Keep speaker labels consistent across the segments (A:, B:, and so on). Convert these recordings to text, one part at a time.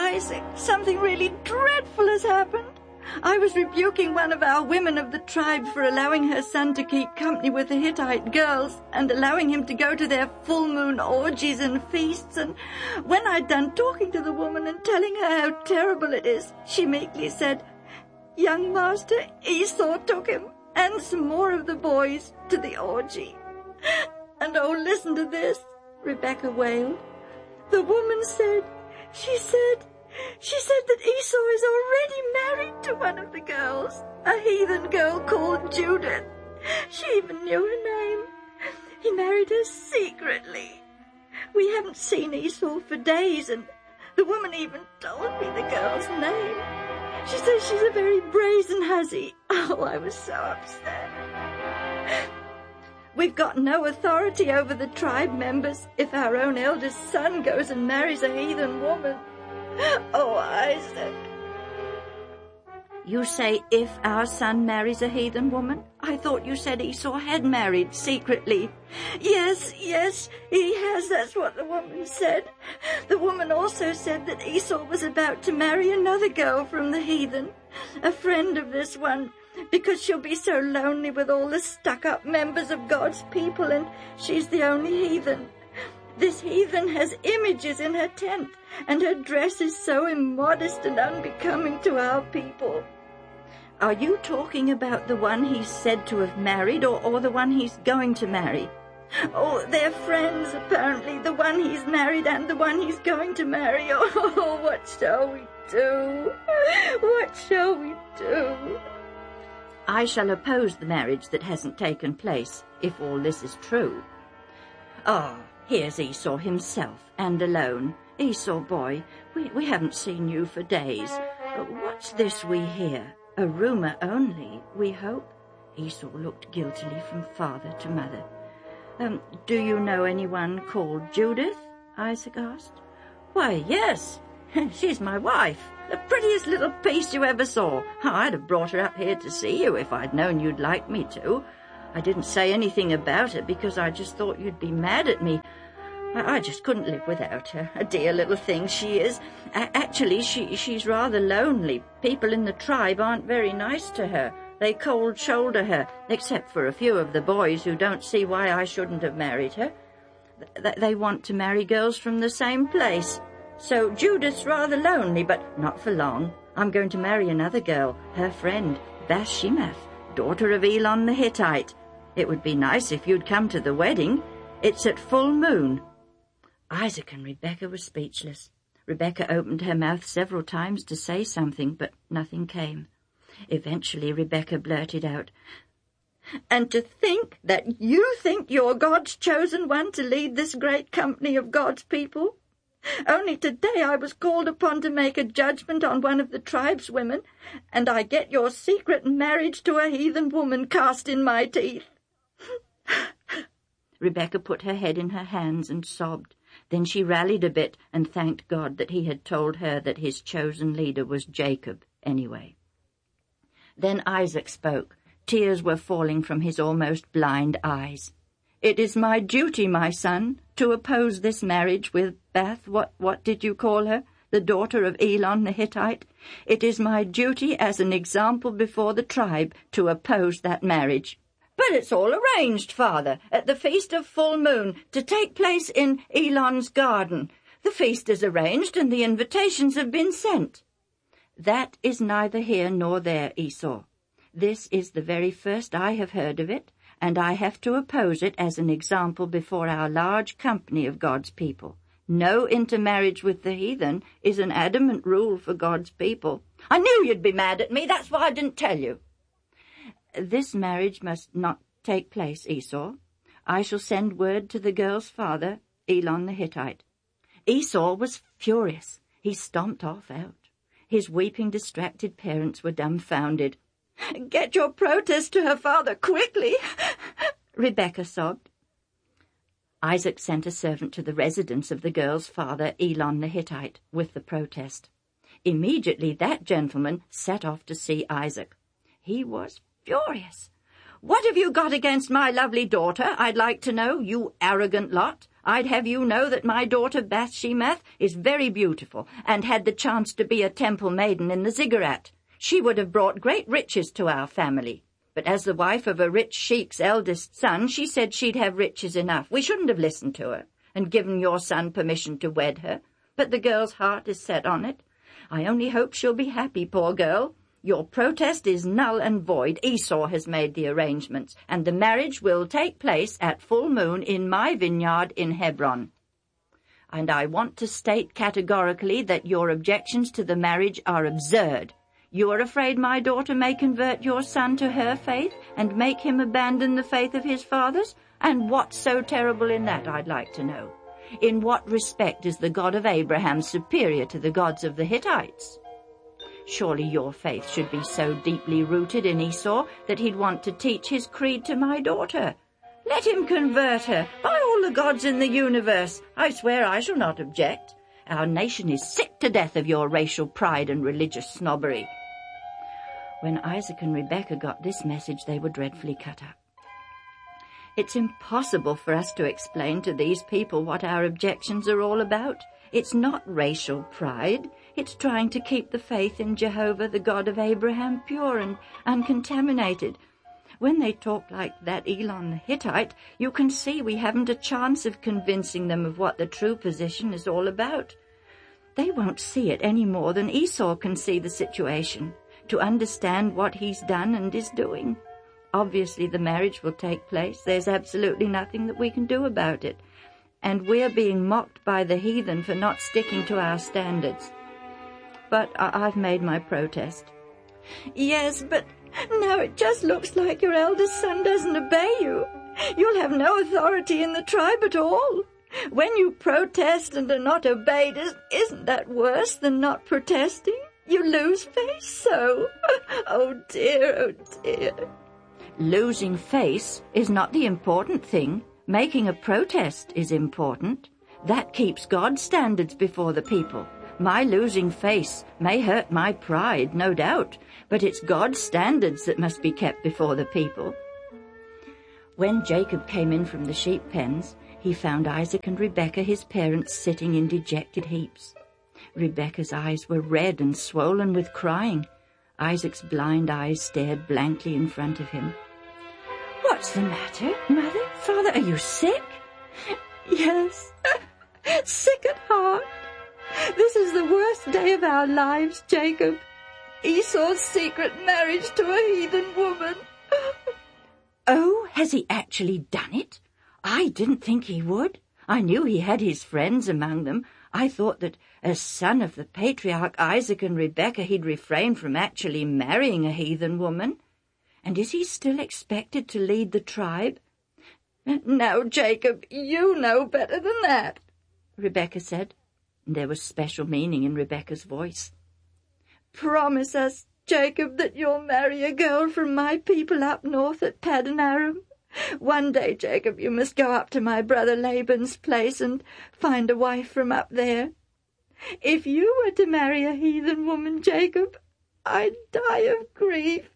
A: Isaac, something really dreadful has happened. I was rebuking one of our women of the tribe for allowing her son to keep company with the Hittite girls and allowing him to go to their full moon orgies and feasts, and when I'd done talking to the woman and telling her how terrible it is, she meekly said, "Young master, Esau took him and some more of the boys to the orgy." And oh, listen to this, Rebecca wailed. The woman said that Esau is already married to one of the girls, a heathen girl called Judith. She even knew her name. He married her secretly. We haven't seen Esau for days, and the woman even told me the girl's name. She says she's a very brazen hussy. Oh, I was so upset. We've got no authority over the tribe members if our own eldest son goes and marries a heathen woman. Oh, Isaac. You say if our son marries a heathen woman? I thought you said Esau had married secretly. Yes, he has. That's what the woman said. The woman also said that Esau was about to marry another girl from the heathen, a friend of this one, because she'll be so lonely with all the stuck-up members of God's people, and she's the only heathen. This heathen has images in her tent, and her dress is so immodest and unbecoming to our people. Are you talking about the one he's said to have married, or the one he's going to marry? Oh, they're friends, apparently, the one he's married and the one he's going to marry. Oh, what shall we do? What shall we do? I shall oppose the marriage that hasn't taken place, if all this is true. Ah, here's Esau himself, and alone. Esau, boy, we haven't seen you for days. What's this we hear? A rumour only, we hope? Esau looked guiltily from father to mother. Do you know anyone called Judith? Isaac asked. Why, yes. She's my wife. The prettiest little piece you ever saw. I'd have brought her up here to see you if I'd known you'd like me to. I didn't say anything about it because I just thought you'd be mad at me. I just couldn't live without her. A dear little thing she is. Actually, she's rather lonely. People in the tribe aren't very nice to her. They cold-shoulder her, except for a few of the boys who don't see why I shouldn't have married her. They want to marry girls from the same place. So Judith's rather lonely, but not for long. I'm going to marry another girl, her friend, Bathshemath, daughter of Elon the Hittite. It would be nice if you'd come to the wedding. It's at full moon. Isaac and Rebecca were speechless. Rebecca opened her mouth several times to say something, but nothing came. Eventually Rebecca blurted out, "And to think that you think you're God's chosen one to lead this great company of God's people? Only today I was called upon to make a judgment on one of the tribe's women, and I get your secret marriage to a heathen woman cast in my teeth." Rebecca put her head in her hands and sobbed. Then she rallied a bit and thanked God that he had told her that his chosen leader was Jacob anyway. Then Isaac spoke. Tears were falling from his almost blind eyes. "It is my duty, my son, to oppose this marriage with what did you call her? The daughter of Elon the Hittite? It is my duty as an example before the tribe to oppose that marriage." "But it's all arranged, Father, at the Feast of Full Moon, to take place in Elon's garden. The feast is arranged and the invitations have been sent." "That is neither here nor there, Esau. This is the very first I have heard of it, and I have to oppose it as an example before our large company of God's people. No intermarriage with the heathen is an adamant rule for God's people." "I knew you'd be mad at me, that's why I didn't tell you." "This marriage must not take place, Esau. I shall send word to the girl's father, Elon the Hittite." Esau was furious. He stomped off out. His weeping, distracted parents were dumbfounded. "Get your protest to her father, quickly," Rebecca sobbed. Isaac sent a servant to the residence of the girl's father, Elon the Hittite, with the protest. Immediately that gentleman set off to see Isaac. He was furious. "What have you got against my lovely daughter, I'd like to know, you arrogant lot? I'd have you know that my daughter Bathshemath is very beautiful, and had the chance to be a temple maiden in the ziggurat. She would have brought great riches to our family. But as the wife of a rich sheik's eldest son, she said she'd have riches enough. We shouldn't have listened to her, and given your son permission to wed her. But the girl's heart is set on it. I only hope she'll be happy, poor girl. Your protest is null and void. Esau has made the arrangements, and the marriage will take place at full moon in my vineyard in Hebron. And I want to state categorically that your objections to the marriage are absurd. You are afraid my daughter may convert your son to her faith and make him abandon the faith of his fathers? And what's so terrible in that, I'd like to know? In what respect is the God of Abraham superior to the gods of the Hittites? Surely your faith should be so deeply rooted in Esau that he'd want to teach his creed to my daughter. Let him convert her, by all the gods in the universe. I swear I shall not object. Our nation is sick to death of your racial pride and religious snobbery. When Isaac and Rebekah got this message, they were dreadfully cut up. It's impossible for us to explain to these people what our objections are all about. It's not racial pride. It's trying to keep the faith in Jehovah, the God of Abraham, pure and uncontaminated. When they talk like that, Elon the Hittite, you can see we haven't a chance of convincing them of what the true position is all about. They won't see it any more than Esau can see the situation, to understand what he's done and is doing. Obviously, the marriage will take place. There's absolutely nothing that we can do about it. And we're being mocked by the heathen for not sticking to our standards. But I've made my protest. Yes, but now it just looks like your eldest son doesn't obey you. You'll have no authority in the tribe at all. When you protest and are not obeyed, isn't that worse than not protesting? You lose face so. Oh dear, oh dear. Losing face is not the important thing. Making a protest is important. That keeps God's standards before the people. My losing face may hurt my pride, no doubt, but it's God's standards that must be kept before the people. When Jacob came in from the sheep pens, he found Isaac and Rebekah, his parents, sitting in dejected heaps. Rebekah's eyes were red and swollen with crying. Isaac's blind eyes stared blankly in front of him. What's the matter, Mother? Father, are you sick? Yes, sick at heart. This is the worst day of our lives, Jacob. Esau's secret marriage to a heathen woman. Oh, has he actually done it? I didn't think he would. I knew he had his friends among them. I thought that as son of the patriarch Isaac and Rebekah, he'd refrain from actually marrying a heathen woman. And is he still expected to lead the tribe? Now, Jacob, you know better than that, Rebekah said. There was special meaning in Rebekah's voice. Promise us, Jacob, that you'll marry a girl from my people up north at Paddan Aram. One day, Jacob, you must go up to my brother Laban's place and find a wife from up there. If you were to marry a heathen woman, Jacob, I'd die of grief.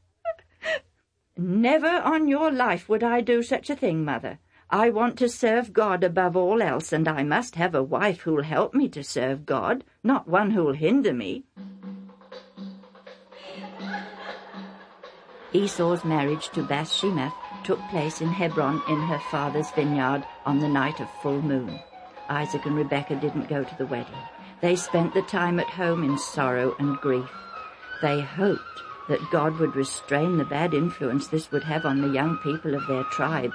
A: Never on your life would I do such a thing, Mother. I want to serve God above all else, and I must have a wife who'll help me to serve God, not one who'll hinder me. Esau's marriage to Bathshemath took place in Hebron in her father's vineyard on the night of full moon. Isaac and Rebekah didn't go to the wedding. They spent the time at home in sorrow and grief. They hoped that God would restrain the bad influence this would have on the young people of their tribe.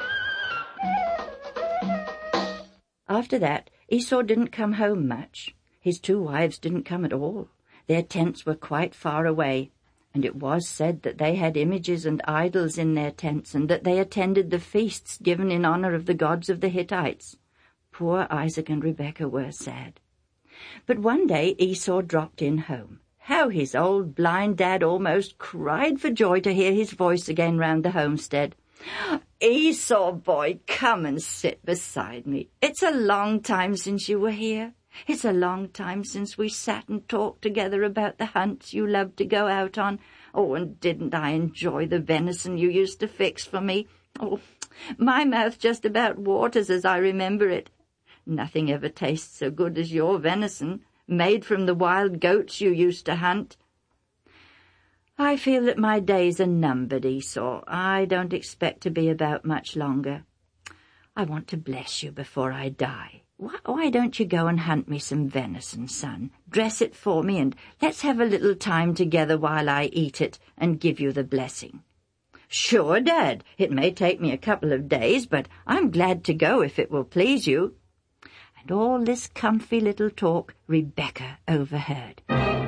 A: After that, Esau didn't come home much. His 2 wives didn't come at all. Their tents were quite far away, and it was said that they had images and idols in their tents, and that they attended the feasts given in honor of the gods of the Hittites. Poor Isaac and Rebekah were sad. But one day Esau dropped in home. How his old blind dad almost cried for joy to hear his voice again round the homestead. Esau, boy, come and sit beside me. It's a long time since you were here. It's a long time since we sat and talked together about the hunts you loved to go out on. Oh, and didn't I enjoy the venison you used to fix for me? Oh, my mouth just about waters as I remember it. Nothing ever tastes so good as your venison, made from the wild goats you used to hunt. I feel that my days are numbered, Esau. I don't expect to be about much longer. I want to bless you before I die. Why don't you go and hunt me some venison, son? Dress it for me, and let's have a little time together while I eat it and give you the blessing. Sure, Dad. It may take me a couple of days, but I'm glad to go if it will please you. And all this comfy little talk Rebecca overheard.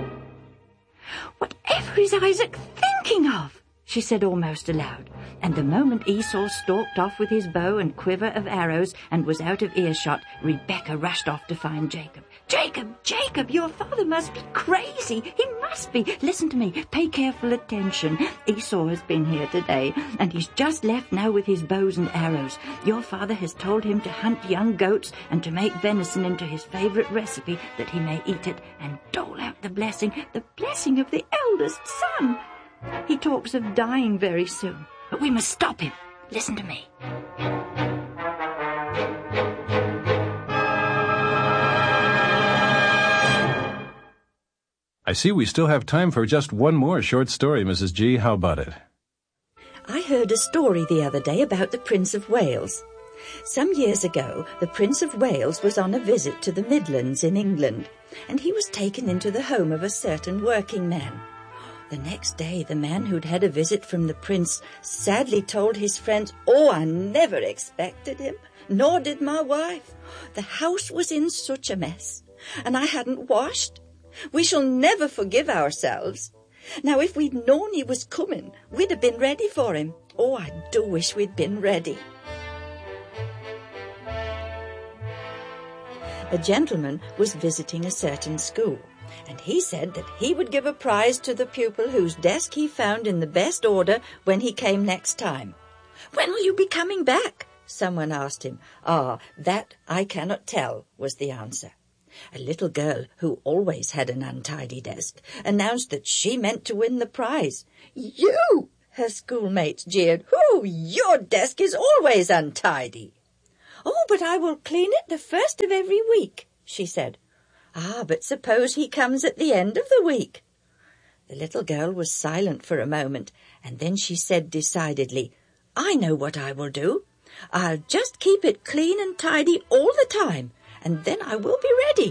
A: Whatever is Isaac thinking of? She said almost aloud, and the moment Esau stalked off with his bow and quiver of arrows and was out of earshot, Rebecca rushed off to find Jacob. Jacob, your father must be crazy. He must be. Listen to me. Pay careful attention. Esau has been here today, and he's just left now with his bows and arrows. Your father has told him to hunt young goats and to make venison into his favorite recipe, that he may eat it and dole out the blessing of the eldest son. He talks of dying very soon, but we must stop him. Listen to me.
B: I see we still have time for just one more short story, Mrs. G. How about it?
A: I heard a story the other day about the Prince of Wales. Some years ago, the Prince of Wales was on a visit to the Midlands in England, and he was taken into the home of a certain working man. The next day, the man who'd had a visit from the prince sadly told his friends, I never expected him, nor did my wife. The house was in such a mess, and I hadn't washed. We shall never forgive ourselves. Now, if we'd known he was coming, we'd have been ready for him. I do wish we'd been ready. A gentleman was visiting a certain school, and he said that he would give a prize to the pupil whose desk he found in the best order when he came next time. When will you be coming back? Someone asked him. That I cannot tell, was the answer. A little girl, who always had an untidy desk, announced that she meant to win the prize. You! Her schoolmates jeered. Your desk is always untidy. But I will clean it the first of every week, she said. But suppose he comes at the end of the week. The little girl was silent for a moment, and then she said decidedly, I know what I will do. I'll just keep it clean and tidy all the time, and then I will be ready.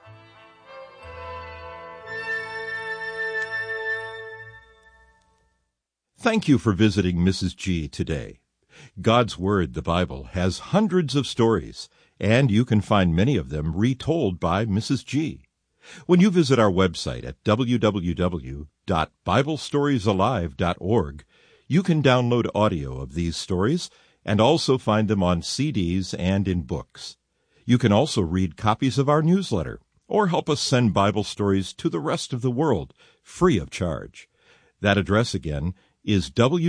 C: Thank you for visiting Mrs. G today. God's Word, the Bible, has hundreds of stories, and you can find many of them retold by Mrs. G. When you visit our website at www.biblestoriesalive.org, you can download audio of these stories and also find them on CDs and in books. You can also read copies of our newsletter or help us send Bible stories to the rest of the world free of charge. That address again is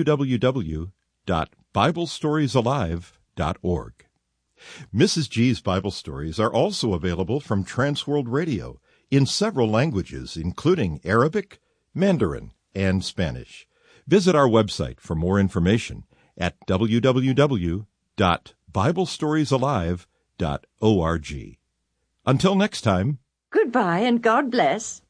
C: www.biblestoriesalive.org. Mrs. G's Bible stories are also available from Transworld Radio in several languages, including Arabic, Mandarin, and Spanish. Visit our website for more information at www.biblestoriesalive.org. Until next time.
A: Goodbye and God bless.